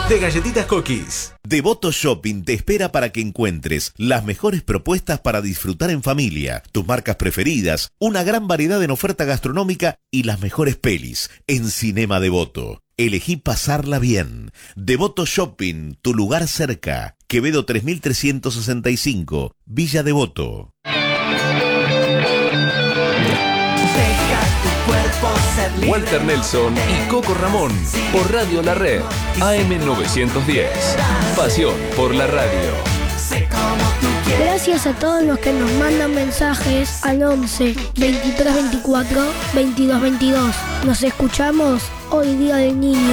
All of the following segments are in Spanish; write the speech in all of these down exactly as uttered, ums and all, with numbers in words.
de galletitas Cookies. Devoto Shopping te espera para que encuentres las mejores propuestas para disfrutar en familia, tus marcas preferidas, una gran variedad en oferta gastronómica y las mejores pelis en Cinema Devoto. Elegí pasarla bien. Devoto Shopping, tu lugar cerca. Quevedo tres mil trescientos sesenta y cinco, Villa Devoto. Walter Nelson y Coco Ramón por Radio La Red, A M novecientos diez. Pasión por la radio. Gracias a todos los que nos mandan mensajes al once, veintitrés veinticuatro, veintidós veintidós. Nos escuchamos hoy Día del Niño.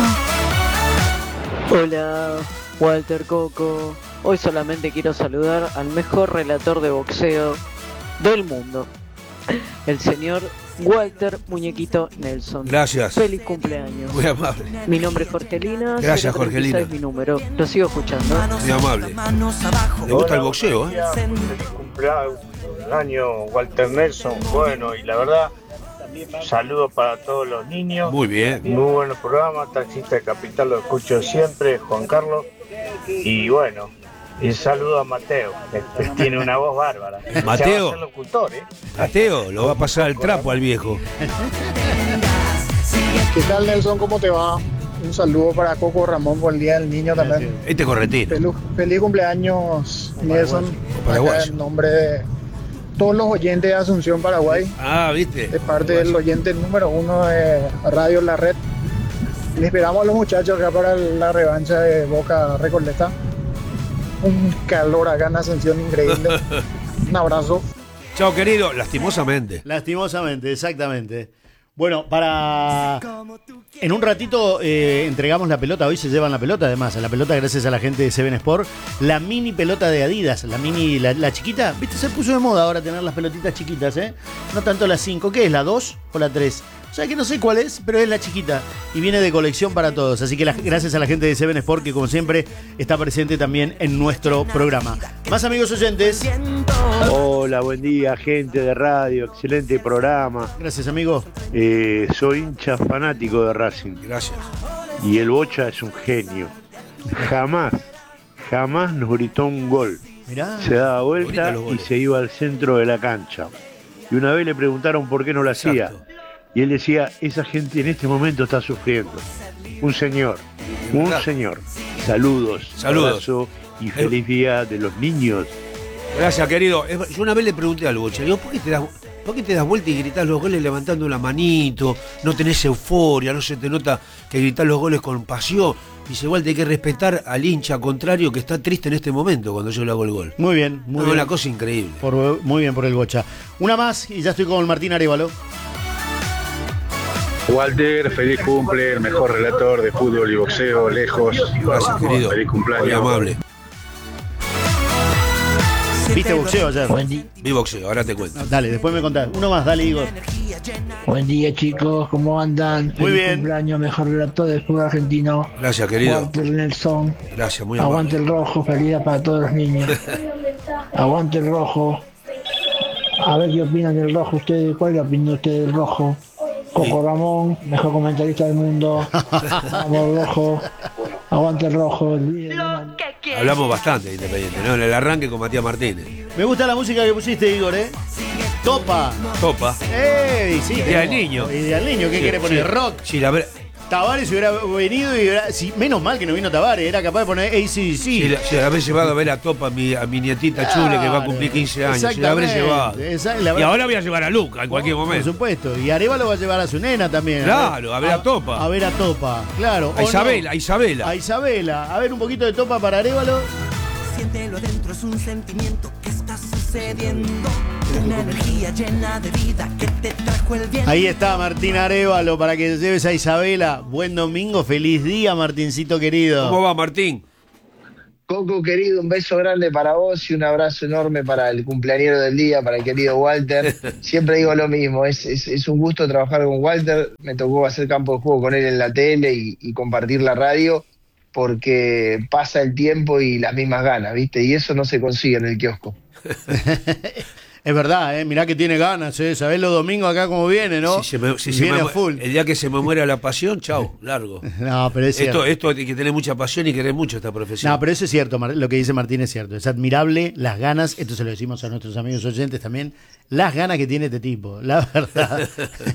Hola, Walter, Coco. Hoy solamente quiero saludar al mejor relator de boxeo del mundo, el señor Walter Muñequito Nelson. Gracias. Feliz cumpleaños. Muy amable. Mi nombre es Jorgelina. Gracias, Jorgelina. Es mi número. Lo sigo escuchando. Muy amable. Le gusta el boxeo, ¿eh? Feliz cumpleaños, Walter Nelson. Bueno, y la verdad, saludos para todos los niños. Muy bien. Muy buenos programas. Taxista de Capital lo escucho siempre, Juan Carlos. Y bueno, y saludo a Mateo, que tiene una voz bárbara. Mateo. Ya va a ser locutor, ¿eh? Mateo, lo va a pasar el trapo al viejo. ¿Qué tal, Nelson? ¿Cómo te va? Un saludo para Coco Ramón por el Día del Niño también. Este corretino. Feliz, feliz cumpleaños, Nelson. Paraguayo. Acá en nombre de todos los oyentes de Asunción, Paraguay. Ah, ¿viste? De parte del oyente número uno de Radio La Red. Le esperamos a los muchachos acá para la revancha de Boca Recoleta. Un calor acá en Asunción increíble. Un abrazo. Chao, querido. Lastimosamente. Lastimosamente, exactamente. Bueno, para... En un ratito eh, entregamos la pelota. Hoy se llevan la pelota, además. La pelota gracias a la gente de Seven Sport. La mini pelota de Adidas. La mini, la, la chiquita. ¿Viste? Se puso de moda ahora tener las pelotitas chiquitas, ¿eh? No tanto la cinco. ¿Qué es? ¿La dos o la tres? O sea que no sé cuál es, pero es la chiquita. Y viene de colección para todos. Así que la, gracias a la gente de Seven Sport, que como siempre está presente también en nuestro programa. Más amigos oyentes. Hola, buen día, gente de radio. Excelente programa. Gracias, amigo. Eh, soy hincha fanático de Racing. Gracias. Y el Bocha es un genio. Jamás, jamás nos gritó un gol. Mirá, se daba vuelta y se iba al centro de la cancha. Y una vez le preguntaron por qué no lo hacía. Exacto. Y él decía, esa gente en este momento está sufriendo. Un señor, un Claro. señor. Saludos, Saludos. abrazo y feliz día de los niños. Gracias, querido. Yo una vez le pregunté al Bocha, digo, ¿por qué te das, por qué te das vuelta y gritás los goles levantando la manito? No tenés euforia, no se te nota que gritás los goles con pasión. Dice, igual hay que respetar al hincha contrario que está triste en este momento cuando yo le hago el gol. muy bien, muy No, bien. una cosa increíble. Por, muy bien por el Bocha. Una más y ya estoy con el Martín Arévalo. Walter, feliz cumple, el mejor relator de fútbol y boxeo, lejos. Gracias, querido. Feliz cumpleaños. Muy amable. ¿Viste boxeo ayer? Vi boxeo, ahora te cuento. No, dale, después me contás. Uno más, dale, Igor. Buen día, chicos, ¿cómo andan? Muy Feliz bien. cumpleaños, mejor relator del fútbol argentino. Gracias, querido. Walter Nelson. Gracias, muy amable. Aguante el rojo, feliz día para todos los niños. Aguante el rojo. A ver qué opinan del rojo ustedes. ¿Cuál es la opinión de ustedes del rojo? Coco Ramón, mejor comentarista del mundo. Vamos, rojo. Aguante el rojo. Hablamos bastante de Independiente, ¿no? En el arranque con Matías Martínez. Me gusta la música que pusiste, Igor, ¿eh? Topa. Topa. ¡Ey! Sí, Día del niño. Y Día del niño, ¿qué Sí, quiere poner? sí. Rock. Sí, la verdad. Tavares hubiera venido y hubiera... Sí, menos mal que no vino Tavares, era capaz de poner A C D C. Sí, la- sí, la habré llevado a ver a Topa, a mi, a mi nietita Chule, que va a cumplir quince años. Sí, la habré llevado. Exact- la- Y ahora voy a llevar a Luca en cualquier Por momento. supuesto. Y Arevalo va a llevar a su nena también. Claro, a ver a Topa. A ver a Topa, claro. A ¿o Isabela, no? a Isabela. A Isabela. A ver un poquito de Topa para Arevalo. Siéntelo adentro, es un sentimiento que está sucediendo. Una energía llena de vida que te trajo el viento. Ahí está Martín Arévalo para que te lleves a Isabela. Buen domingo, feliz día, Martincito querido. ¿Cómo va, Martín? Coco querido, un beso grande para vos y un abrazo enorme para el cumpleañero del día, para el querido Walter. Siempre digo lo mismo, es, es, es un gusto trabajar con Walter. Me tocó hacer campo de juego con él en la tele y, y compartir la radio, porque pasa el tiempo y las mismas ganas, ¿viste? Y eso no se consigue en el kiosco. Es verdad, ¿eh? Mirá que tiene ganas, ¿eh? Sabés los domingos acá como viene, ¿no? Si se me, si viene se me, a full. El día que se me muera la pasión, chau, largo. No, pero es esto, cierto. esto hay que tener mucha pasión y querer mucho esta profesión. No, pero eso es cierto, lo que dice Martín es cierto. Es admirable las ganas, esto se lo decimos a nuestros amigos oyentes también, las ganas que tiene este tipo. La verdad,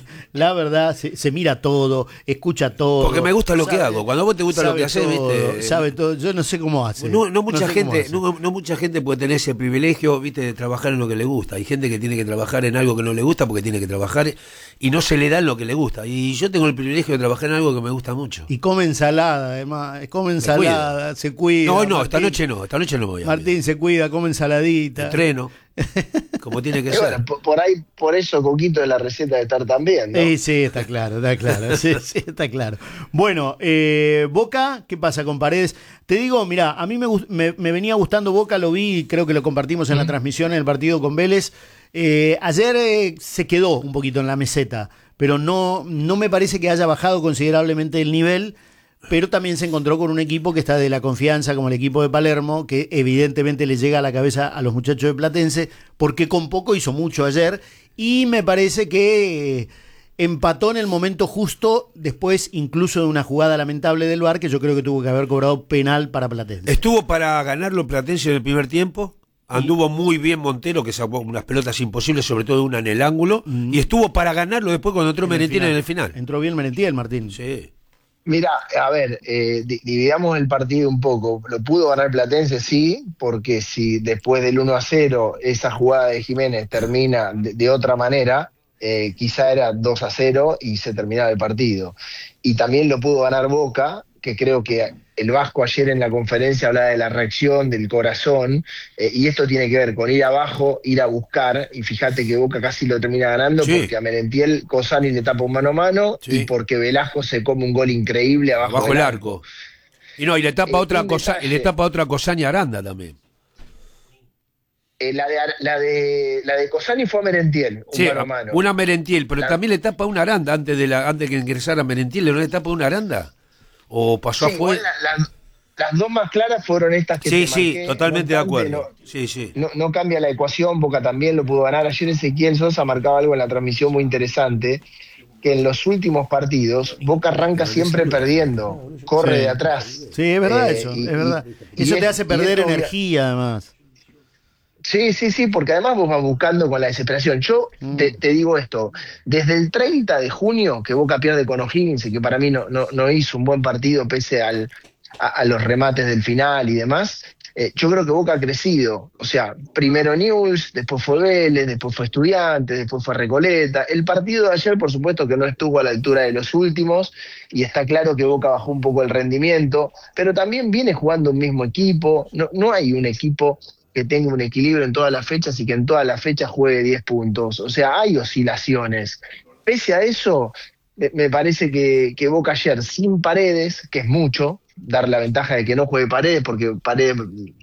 la verdad, se, se mira todo, escucha todo. Porque me gusta lo sabe, que hago. Cuando vos te gusta lo que haces, viste. Sabe todo. Yo no sé cómo hace. No, no mucha no sé gente, no, no mucha gente puede tener ese privilegio, viste, de trabajar en lo que le gusta. Hay gente que tiene que trabajar en algo que no le gusta porque tiene que trabajar y no se le da lo que le gusta. Y yo tengo el privilegio de trabajar en algo que me gusta mucho. Y come ensalada, además. Come ensalada, se cuida. No, no, Martín. esta noche no, esta noche no me voy a Martín ir. se cuida, come ensaladita. Entreno. Como tiene que Y ser. bueno, por, por ahí, por eso Coquito de la receta de estar también, ¿no? Sí, sí, está claro, está claro, sí, sí, está claro. Bueno, eh, Boca, ¿qué pasa con Paredes? Te digo, mira, a mí me, me, me venía gustando Boca, lo vi, creo que lo compartimos en la transmisión en el partido con Vélez. Eh, ayer eh, se quedó un poquito en la meseta, pero no, no me parece que haya bajado considerablemente el nivel. Pero también se encontró con un equipo que está de la confianza, como el equipo de Palermo, que evidentemente le llega a la cabeza a los muchachos de Platense, porque con poco hizo mucho ayer, y me parece que empató en el momento justo, después incluso de una jugada lamentable del V A R, que yo creo que tuvo que haber cobrado penal para Platense. Estuvo para ganarlo Platense en el primer tiempo. Anduvo muy bien Montero, que sacó unas pelotas imposibles, sobre todo una en el ángulo, mm. y estuvo para ganarlo después cuando entró Merentiel en el final. Entró bien Merentiel, Martín. Sí. Mira, a ver, eh, dividamos el partido un poco. Lo pudo ganar Platense, sí, porque si después del uno a cero esa jugada de Jiménez termina de, de otra manera, eh, quizá era dos a cero y se terminaba el partido. Y también lo pudo ganar Boca, que creo que el Vasco ayer en la conferencia hablaba de la reacción, del corazón, eh, y esto tiene que ver con ir abajo, ir a buscar, y fíjate que Boca casi lo termina ganando, sí, porque a Merentiel Cosani le tapa un mano a mano, sí, y porque Velasco se come un gol increíble abajo, abajo del el arco. arco. Y no, y le tapa eh, otra cosa, y le tapa otra Cosaña Aranda también. Eh, la, de, la, de, la de Cosani fue a Merentiel, un sí, mano a mano. Una Merentiel, pero la... también le tapa una Aranda antes de la antes que ingresara Merentiel, ¿no le tapa una Aranda? ¿O pasó sí, afuera? La, la, las dos más claras fueron estas que sí, te sí, marqué. totalmente de acuerdo. No, sí, sí. No, no cambia la ecuación, Boca también lo pudo ganar. Ayer Ezequiel Sosa marcaba algo en la transmisión muy interesante, que en los últimos partidos Boca arranca siempre perdiendo, corre sí. de atrás. Sí, es verdad eh, eso, y, es verdad. Y, eso y te es, hace perder energía, además. Sí, sí, sí, porque además vos vas buscando con la desesperación. Yo mm. te, te digo esto, desde el treinta de junio que Boca pierde con O'Higgins, y que para mí no, no, no hizo un buen partido pese al, a, a los remates del final y demás, eh, yo creo que Boca ha crecido. O sea, primero Newell's, después fue Vélez, después fue Estudiantes, después fue Recoleta. El partido de ayer, por supuesto, que no estuvo a la altura de los últimos, y está claro que Boca bajó un poco el rendimiento, pero también viene jugando un mismo equipo. No, no hay un equipo que tenga un equilibrio en todas las fechas y que en todas las fechas juegue diez puntos. O sea, hay oscilaciones. Pese a eso, me parece que, que Boca ayer sin Paredes, que es mucho, dar la ventaja de que no juegue Paredes, porque Paredes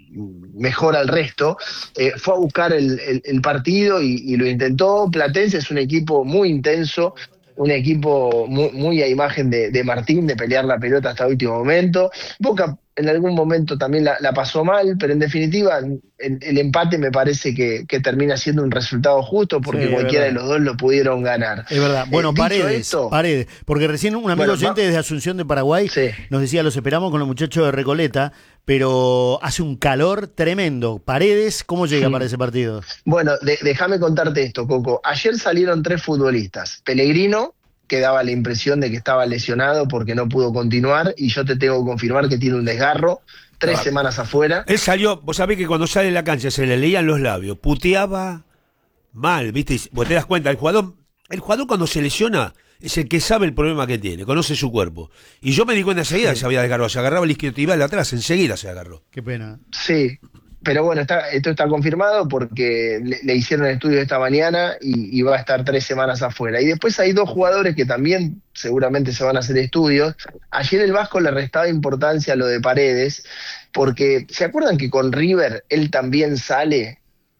mejora el resto, eh, fue a buscar el, el, el partido y, y lo intentó. Platense es un equipo muy intenso, un equipo muy, muy a imagen de, de Martín, de pelear la pelota hasta el último momento. Boca en algún momento también la, la pasó mal, pero en definitiva el, el empate me parece que, que termina siendo un resultado justo, porque sí, cualquiera de los dos lo pudieron ganar. Es verdad. Bueno, eh, Paredes, esto, Paredes, porque recién un amigo bueno, oyente desde Asunción de Paraguay sí. nos decía, los esperamos con los muchachos de Recoleta, pero hace un calor tremendo. Paredes, ¿cómo llega sí. para ese partido? Bueno, de, déjame contarte esto, Coco. Ayer salieron tres futbolistas. Pellegrino, que daba la impresión de que estaba lesionado porque no pudo continuar, y yo te tengo que confirmar que tiene un desgarro, tres ah, semanas afuera. Él salió, vos sabés que cuando sale de la cancha se le leían los labios, puteaba mal, ¿viste? Vos te das cuenta, el jugador, el jugador cuando se lesiona es el que sabe el problema que tiene, conoce su cuerpo. Y yo me di cuenta enseguida sí. que se había desgarrado, se agarraba el isquiotibial atrás, enseguida se agarró. Qué pena. Sí. Pero bueno, está, esto está confirmado porque le, le hicieron estudios esta mañana y, y va a estar tres semanas afuera. Y después hay dos jugadores que también seguramente se van a hacer estudios. Ayer el Vasco le restaba importancia a lo de Paredes, porque ¿se acuerdan que con River él también sale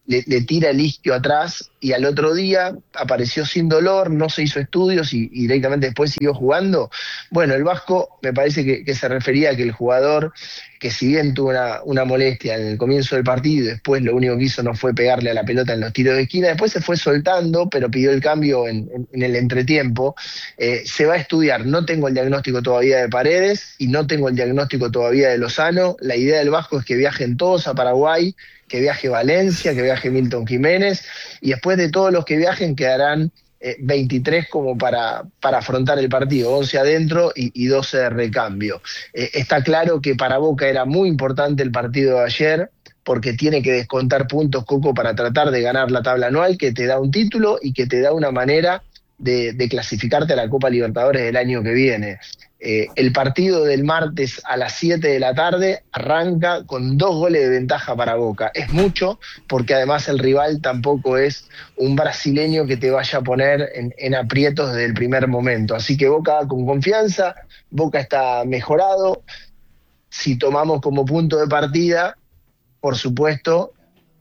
le, le tira el isquio atrás y al otro día apareció sin dolor, no se hizo estudios y, y directamente después siguió jugando. Bueno, el Vasco me parece que, que se refería a que el jugador, que si bien tuvo una, una molestia en el comienzo del partido y después lo único que hizo no fue pegarle a la pelota en los tiros de esquina, después se fue soltando, pero pidió el cambio en, en, en el entretiempo. Eh, se va a estudiar, no tengo el diagnóstico todavía de Paredes y no tengo el diagnóstico todavía de Lozano. La idea del Vasco es que viajen todos a Paraguay, que viaje Valencia, que viaje Milton Jiménez, y después de todos los que viajen quedarán eh, veintitrés como para, para afrontar el partido, once adentro y, y doce de recambio. Eh, está claro que para Boca era muy importante el partido de ayer, porque tiene que descontar puntos, Coco, para tratar de ganar la tabla anual, que te da un título y que te da una manera de, de clasificarte a la Copa Libertadores del año que viene. Eh, el partido del martes a las siete de la tarde arranca con dos goles de ventaja para Boca. Es mucho, porque además el rival tampoco es un brasileño que te vaya a poner en, en aprietos desde el primer momento. Así que Boca con confianza, Boca está mejorado. Si tomamos como punto de partida, por supuesto,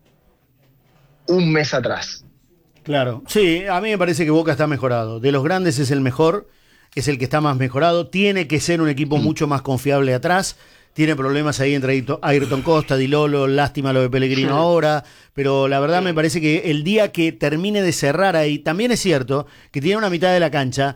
un mes atrás. Claro, sí, a mí me parece que Boca está mejorado. De los grandes es el mejor, es el que está más mejorado. Tiene que ser un equipo mm. mucho más confiable atrás. Tiene problemas ahí entre Ayrton Costa, Di Lolo, lástima lo de Pellegrino sí. ahora. Pero la verdad me parece que el día que termine de cerrar ahí, también es cierto que tiene una mitad de la cancha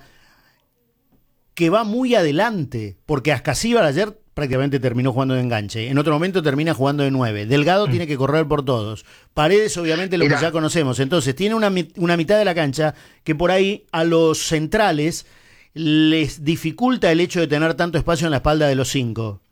que va muy adelante, porque Ascasíbar ayer prácticamente terminó jugando de enganche. En otro momento termina jugando de nueve. Delgado mm. tiene que correr por todos. Paredes, obviamente, lo Mira. que ya conocemos. Entonces, tiene una, una mitad de la cancha que por ahí a los centrales les dificulta el hecho de tener tanto espacio en la espalda de los cinco.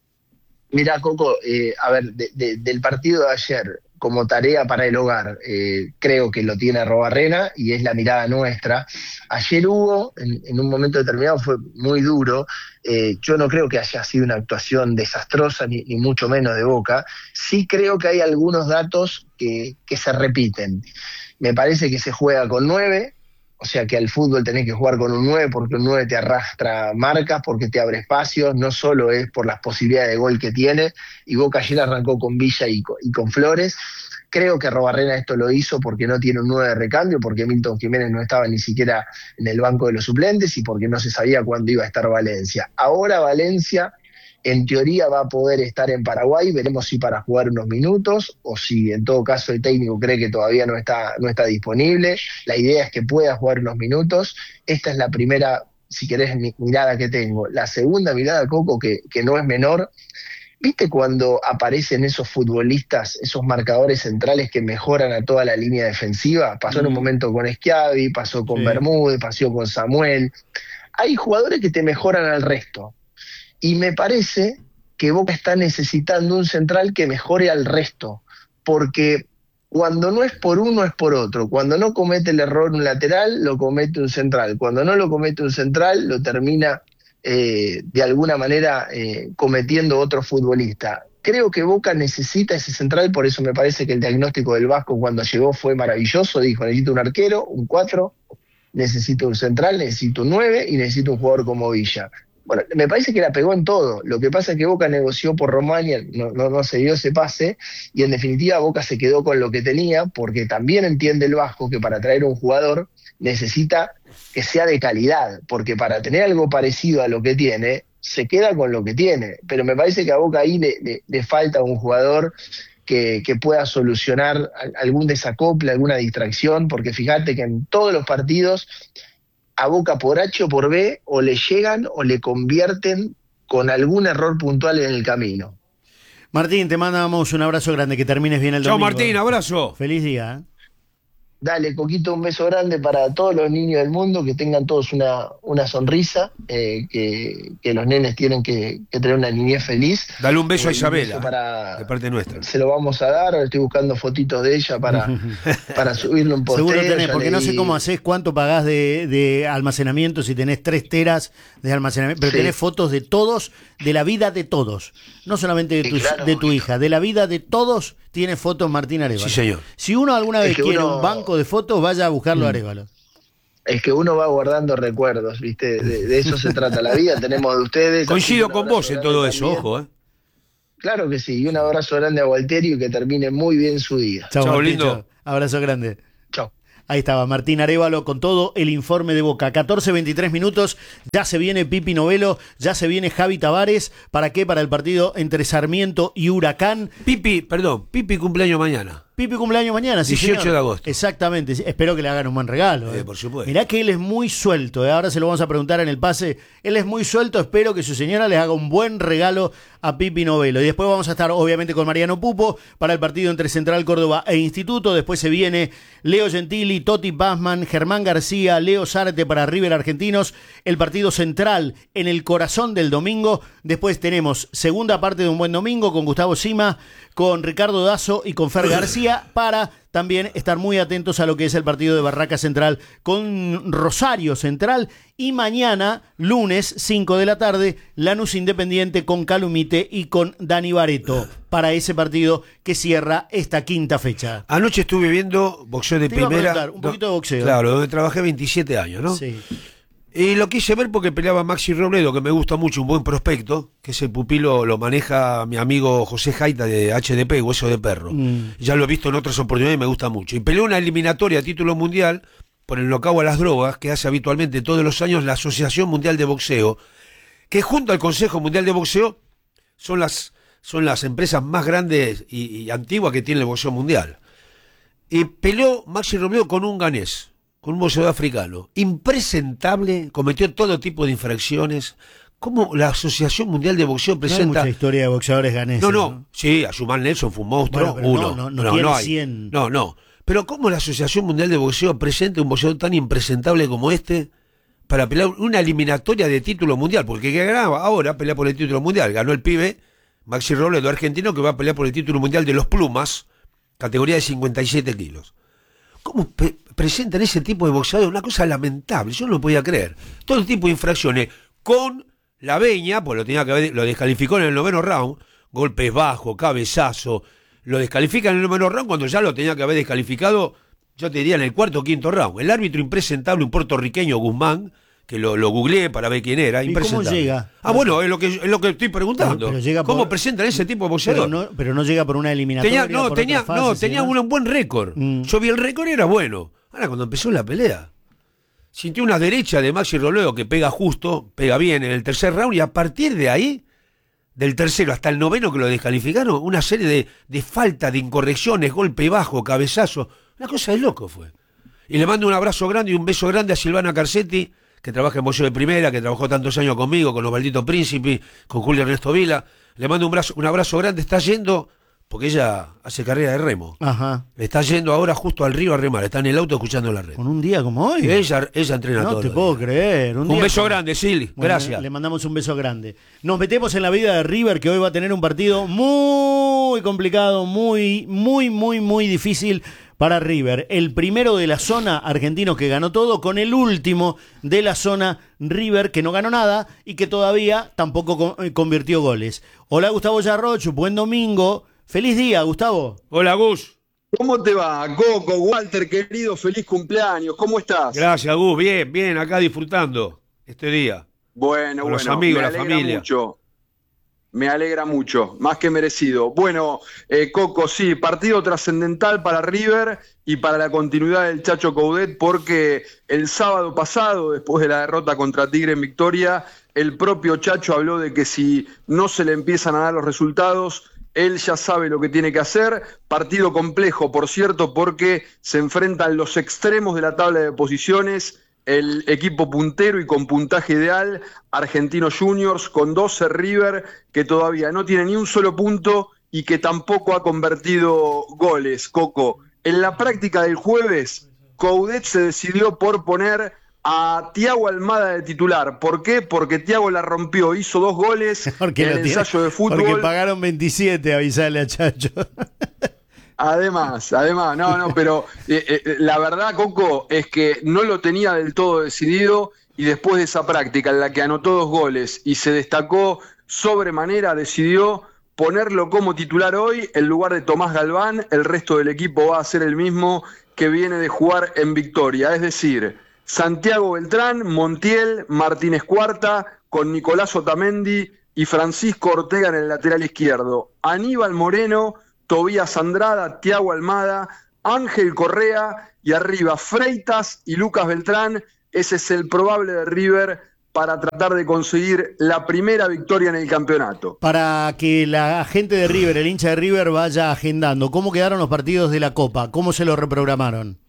Mira, Coco, eh, a ver, de, de, del partido de ayer, como tarea para el hogar, eh, creo que lo tiene Arrobarrena y es la mirada nuestra. Ayer hubo, en, en un momento determinado fue muy duro, eh, yo no creo que haya sido una actuación desastrosa, ni, ni mucho menos de Boca. Sí creo que hay algunos datos que, que se repiten. Me parece que se juega con nueve, o sea que al fútbol tenés que jugar con un nueve porque un nueve te arrastra marcas, porque te abre espacios, no solo es por las posibilidades de gol que tiene, y Boca ayer arrancó con Villa y con, y con Flores. Creo que Arrobarrena esto lo hizo porque no tiene un nueve de recambio, porque Milton Jiménez no estaba ni siquiera en el banco de los suplentes y porque no se sabía cuándo iba a estar Valencia. Ahora Valencia en teoría va a poder estar en Paraguay, veremos si para jugar unos minutos o si en todo caso el técnico cree que todavía no está, no está disponible. La idea es que pueda jugar unos minutos. Esta es la primera, si querés, mirada que tengo. La segunda mirada, Coco, que, que no es menor, ¿viste cuando aparecen esos futbolistas, esos marcadores centrales que mejoran a toda la línea defensiva? Pasó mm. en un momento con Schiavi, pasó con sí. Bermúdez, pasó con Samuel. Hay jugadores que te mejoran al resto. Y me parece que Boca está necesitando un central que mejore al resto, porque cuando no es por uno es por otro. Cuando no comete el error un lateral, lo comete un central. Cuando no lo comete un central, lo termina eh, de alguna manera eh, cometiendo otro futbolista. Creo que Boca necesita ese central, por eso me parece que el diagnóstico del Vasco cuando llegó fue maravilloso. Dijo, necesito un arquero, un cuatro, necesito un central, necesito un nueve y necesito un jugador como Villa. Bueno, me parece que la pegó en todo. Lo que pasa es que Boca negoció por Romania, no, no, no se dio ese pase, y en definitiva Boca se quedó con lo que tenía, porque también entiende el Vasco que para traer un jugador necesita que sea de calidad, porque para tener algo parecido a lo que tiene, se queda con lo que tiene. Pero me parece que a Boca ahí le, le, le falta un jugador que, que pueda solucionar algún desacople, alguna distracción, porque fíjate que en todos los partidos a Boca por H o por B o le llegan o le convierten con algún error puntual en el camino. Martín, te mandamos un abrazo grande, que termines bien el domingo. Chao Martín, abrazo. Feliz día. ¿eh? Dale, Coquito, un beso grande para todos los niños del mundo, que tengan todos una, una sonrisa, eh, que, que los nenes tienen que, que tener una niñez feliz. Dale un beso eh, a Isabela, beso para, de parte nuestra. Se lo vamos a dar, estoy buscando fotitos de ella para, para subirlo en posteo. Seguro tenés, porque leí... no sé cómo hacés, cuánto pagás de, de almacenamiento, si tenés tres teras de almacenamiento, pero sí. tenés fotos de todos, de la vida de todos, no solamente de, sí, tu, claro, de tu hija, de la vida de todos. Tiene fotos Martín Arévalo. Sí, señor. Si uno alguna vez quiere uno... un banco de fotos, vaya a buscarlo a Arévalo. Es que uno va guardando recuerdos, ¿viste? De, de eso se trata la vida, tenemos de ustedes. Coincido con vos en todo eso, también. ojo, ¿eh? Claro que sí, y un abrazo grande a Gualterio y que termine muy bien su día. Chao, Chao, lindo. lindo. Abrazo grande. Chao. Ahí estaba Martín Arévalo con todo el informe de Boca. catorce veintitrés minutos, ya se viene Pipi Novelo, ya se viene Javi Tavares. ¿Para qué? Para el partido entre Sarmiento y Huracán. Pipi, perdón, Pipi cumpleaños mañana. Pipi cumpleaños mañana, sí, dieciocho señor. de agosto. Exactamente, espero que le hagan un buen regalo. Eh, eh. por supuesto. Mirá que él es muy suelto, eh. Ahora se lo vamos a preguntar en el pase. Él es muy suelto, espero que su señora les haga un buen regalo a Pipi Novelo. Y después vamos a estar obviamente con Mariano Pupo para el partido entre Central Córdoba e Instituto. Después se viene Leo Gentili, Toti Pazman, Germán García, Leo Zárate para River Argentinos. El partido central en el corazón del domingo. Después tenemos segunda parte de un buen domingo con Gustavo Sima, con Ricardo Dazo y con Fer García, para también estar muy atentos a lo que es el partido de Barraca Central con Rosario Central. Y mañana, lunes, cinco de la tarde, Lanús Independiente con Calumite y con Dani Barreto, para ese partido que cierra esta quinta fecha. Anoche estuve viendo boxeo de Te iba a primera. preguntar, un poquito de boxeo. Claro, donde trabajé veintisiete años, ¿no? Sí. Y lo quise ver porque peleaba Maxi Robledo, que me gusta mucho, un buen prospecto, que es el pupilo, lo maneja mi amigo José Jaita de H D P, Hueso de Perro. Mm. Ya lo he visto en otras oportunidades y me gusta mucho. Y peleó una eliminatoria a título mundial por el knockout a las drogas, que hace habitualmente todos los años la Asociación Mundial de Boxeo, que junto al Consejo Mundial de Boxeo son las, son las empresas más grandes y, y antiguas que tiene el boxeo mundial. Y peleó Maxi Robledo con un ganés, con un boxeador africano, impresentable, cometió todo tipo de infracciones. ¿Cómo la Asociación Mundial de Boxeo presenta? No hay mucha historia de boxeadores ganeses. No, no, ¿no? sí, Ayuman Nelson fue un monstruo, Bueno, pero uno. no, no, no tiene hay. cien. No, no. Pero ¿cómo la Asociación Mundial de Boxeo presenta un boxeador tan impresentable como este para pelear una eliminatoria de título mundial? Porque que ganaba ahora pelea por el título mundial. Ganó el pibe Maxi Robledo, argentino, que va a pelear por el título mundial de los plumas, categoría de cincuenta y siete kilos. ¿Cómo pre presentan ese tipo de boxeadores? Una cosa lamentable, yo no lo podía creer. Todo tipo de infracciones con la veña, pues lo tenía que haber, lo descalificó en el noveno round, golpes bajos, cabezazo, lo descalifican en el noveno round cuando ya lo tenía que haber descalificado, yo te diría en el cuarto o quinto round. El árbitro impresentable, un puertorriqueño, Guzmán, que lo, lo googleé para ver quién era, ¿Y impresentable. cómo llega? Ah, bueno, es lo que, es lo que estoy preguntando. Pero- pero llega ¿Cómo por- presentan ese tipo de Pero boxeador? no, pero no llega por una eliminatoria. Tenía, no, por tenía, otra no, fase, tenía ¿sí? un buen récord. Mm. Yo vi el récord y era bueno. Ahora, cuando empezó la pelea, sintió una derecha de Maxi Robledo que pega justo, pega bien en el tercer round, y a partir de ahí, del tercero hasta el noveno que lo descalificaron, una serie de, de falta, de incorrecciones, golpe bajo, cabezazo. Una cosa de loco fue. Y le mando un abrazo grande y un beso grande a Silvana Carcetti, que trabaja en boxeo de primera, que trabajó tantos años conmigo, con Osvaldito Príncipe, con Julio Ernesto Vila. Le mando un, brazo, un abrazo grande. Está yendo, porque ella hace carrera de remo. Ajá. Está yendo ahora justo al río a remar. Está en el auto escuchando la red. Con un día como hoy. Ella, ella entrena No todo. te puedo creer. Un, Un día beso como- grande, Sil. Bueno, Gracias. Le mandamos un beso grande. Nos metemos en la vida de River, que hoy va a tener un partido muy complicado, muy, muy, muy, muy difícil para River. El primero de la zona, Argentinos, que ganó todo, con el último de la zona, River, que no ganó nada y que todavía tampoco con- eh, convirtió goles. Hola, Gustavo Yarroch, buen domingo. Feliz día, Gustavo. Hola, Gus. ¿Cómo te va, Coco, Walter, querido? Feliz cumpleaños. ¿Cómo estás? Gracias, Gus. Bien, bien, acá disfrutando este día. Bueno, Con bueno. los amigos, me la alegra familia. mucho. Me alegra mucho, más que merecido. Bueno, eh, Coco, sí, partido trascendental para River y para la continuidad del Chacho Coudet, porque el sábado pasado, después de la derrota contra Tigre en Victoria, el propio Chacho habló de que si no se le empiezan a dar los resultados, él ya sabe lo que tiene que hacer. Partido complejo, por cierto, porque se enfrentan los extremos de la tabla de posiciones. El equipo puntero y con puntaje ideal, Argentinos Juniors, con doce River, que todavía no tiene ni un solo punto y que tampoco ha convertido goles, Coco. En la práctica del jueves, Coudet se decidió por poner a Thiago Almada de titular. ¿Por qué? Porque Thiago la rompió, hizo dos goles Porque en lo el tiene- ensayo de fútbol. Porque pagaron veintisiete, avisale a Chacho. Además, además, no, no, pero eh, eh, la verdad, Coco, es que no lo tenía del todo decidido y después de esa práctica en la que anotó dos goles y se destacó sobremanera, decidió ponerlo como titular hoy en lugar de Tomás Galván. El resto del equipo va a ser el mismo que viene de jugar en Victoria, es decir, Santiago Beltrán, Montiel, Martínez Cuarta, con Nicolás Otamendi y Francisco Ortega en el lateral izquierdo. Aníbal Moreno, Tobías Andrada, Thiago Almada, Ángel Correa y arriba Freitas y Lucas Beltrán. Ese es el probable de River para tratar de conseguir la primera victoria en el campeonato. Para que la gente de River, el hincha de River, vaya agendando, ¿cómo quedaron los partidos de la Copa? ¿Cómo se lo reprogramaron?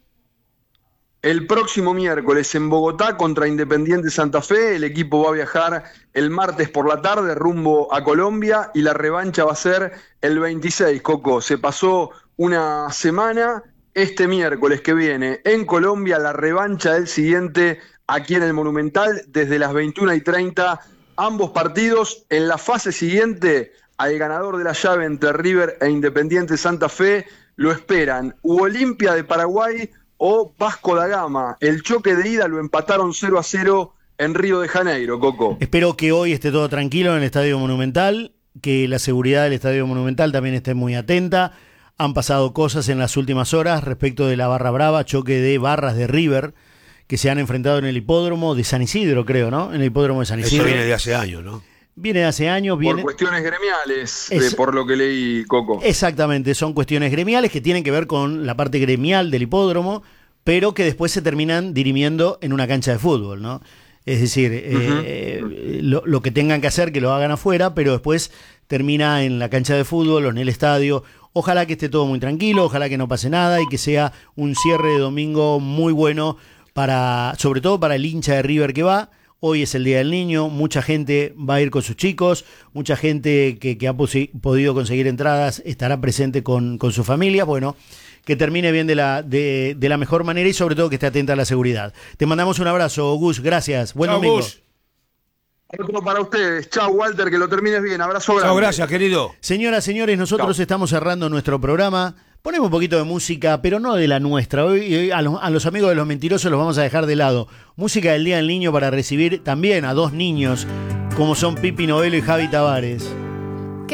El próximo miércoles en Bogotá contra Independiente Santa Fe, el equipo va a viajar el martes por la tarde rumbo a Colombia y la revancha va a ser el veintiséis, Coco. Se pasó una semana, este miércoles que viene en Colombia, la revancha del siguiente aquí en el Monumental desde las veintiuna y treinta, ambos partidos. En la fase siguiente, al ganador de la llave entre River e Independiente Santa Fe lo esperan u Olimpia de Paraguay o Vasco da Gama. El choque de ida lo empataron cero a cero en Río de Janeiro, Coco. Espero que hoy esté todo tranquilo en el Estadio Monumental, que la seguridad del Estadio Monumental también esté muy atenta. Han pasado cosas en las últimas horas respecto de la Barra Brava, choque de barras de River, que se han enfrentado en el hipódromo de San Isidro, creo, ¿no? En el hipódromo de San Isidro. Eso viene de hace años, ¿no? Viene de hace años. Viene... Por cuestiones gremiales, es... de, por lo que leí, Coco. Exactamente, son cuestiones gremiales que tienen que ver con la parte gremial del hipódromo, pero que después se terminan dirimiendo en una cancha de fútbol, ¿no? Es decir, uh-huh. eh, lo, lo que tengan que hacer, que lo hagan afuera, pero después termina en la cancha de fútbol o en el estadio. Ojalá que esté todo muy tranquilo, ojalá que no pase nada y que sea un cierre de domingo muy bueno, para, sobre todo para el hincha de River que va. Hoy es el Día del Niño, mucha gente va a ir con sus chicos, mucha gente que, que ha posi- podido conseguir entradas estará presente con, con su familia. Bueno, que termine bien de la, de, de la mejor manera y sobre todo que esté atenta a la seguridad. Te mandamos un abrazo, Gus, gracias. Buen Chau, domingo. Gus. Otro para ustedes. Chao, Walter, que lo termines bien. Abrazo grande. Chao, gracias, querido. Señoras, señores, nosotros Chau. estamos cerrando nuestro programa. Ponemos un poquito de música, pero no de la nuestra. Hoy, hoy a, los, a los amigos de los mentirosos los vamos a dejar de lado. Música del Día del Niño para recibir también a dos niños, como son Pipi Novello y Javi Tavares.